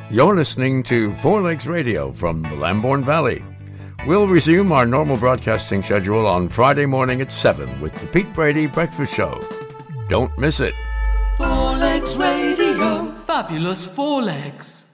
You're listening to Four Legs Radio from the Lambourne Valley. We'll resume our normal broadcasting schedule on Friday morning at 7 with the Pete Brady Breakfast Show. Don't miss it. Four Legs Radio. Fabulous Four Legs.